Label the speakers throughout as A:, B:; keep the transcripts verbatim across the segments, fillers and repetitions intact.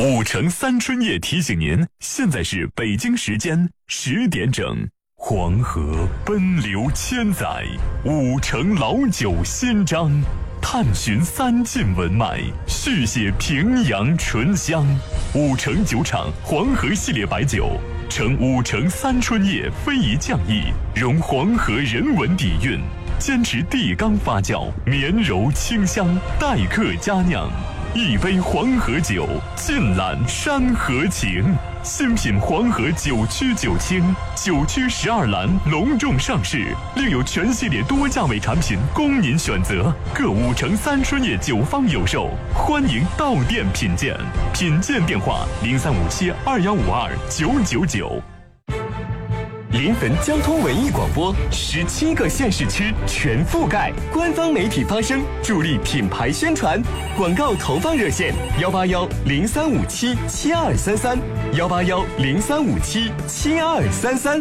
A: 五城三春夜提醒您，现在是北京时间十点整。黄河奔流千载，五城老酒新章，探寻三晋文脉，续写平阳醇香。五城酒厂黄河系列白酒，承五城三春夜非遗匠艺，融黄河人文底蕴，坚持地缸发酵，绵柔清香，待客佳酿。一杯黄河酒，尽览山河情。新品黄河九曲九清，九曲十二栏隆重上市，另有全系列多价位产品供您选择。各五城三春夜酒坊有售，欢迎到店品鉴。品鉴电话：零三五七二幺五二九九九。
B: 临汾交通文艺广播，十七个县市区全覆盖，官方媒体发声，助力品牌宣传。广告投放热线：幺八幺零三五七七二三三，幺八幺零三五七七二三三。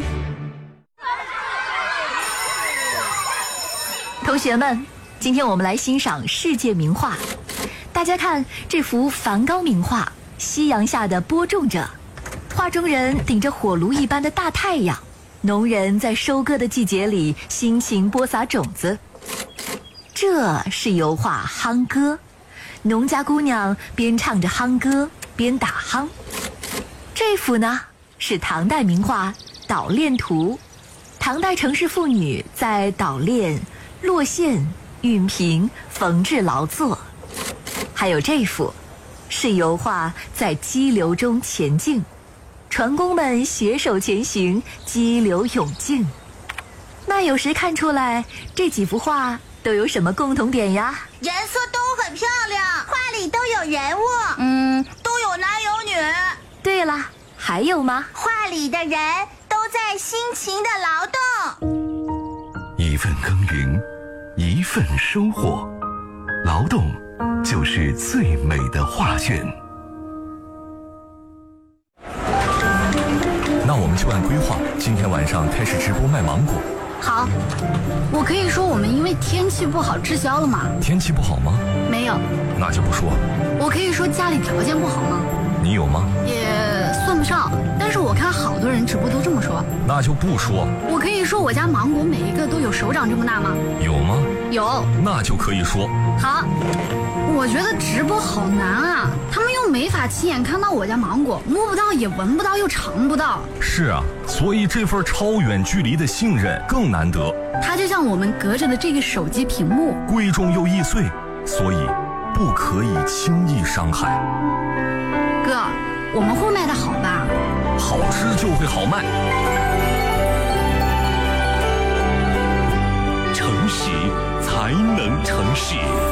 C: 同学们，今天我们来欣赏世界名画。大家看这幅梵高名画《夕阳下的播种者》，画中人顶着火炉一般的大太阳。农人在收割的季节里辛勤播撒种子，这是油画《夯歌》，农家姑娘边唱着夯歌边打夯。这幅呢是唐代名画《捣练图》，唐代城市妇女在捣练、落线、熨平、缝制劳作。还有这幅是油画《在激流中前进》，船工们携手前行，激流勇进。那有谁看出来这几幅画都有什么共同点呀？
D: 颜色都很漂亮，画里都有人物，嗯，都有男有女。
C: 对了，还有吗？
D: 画里的人都在辛勤的劳动。
E: 一份耕耘，一份收获，劳动就是最美的画卷。
F: 那我们就按规划，今天晚上开始直播卖芒果。
G: 好，我可以说我们因为天气不好滞销了吗？
F: 天气不好吗？
G: 没有。
F: 那就不说。
G: 我可以说家里条件不好吗？
F: 你有吗？
G: 也算不上，但是我看好多人直播都这么说。
F: 那就不说。
G: 我可以说我家芒果每一个都有手掌这么大吗？
F: 有吗？
G: 有。
F: 那就可以说。
G: 好。我觉得直播好难啊，他们又没法亲眼看到我家芒果，摸不到也闻不到又尝不到。
F: 是啊，所以这份超远距离的信任更难得。
G: 它就像我们隔着的这个手机屏幕，
F: 贵重又易碎，所以不可以轻易伤害。
G: 哥，我们会卖得好吧？
F: 好吃就会好卖。
A: 诚实才能成事。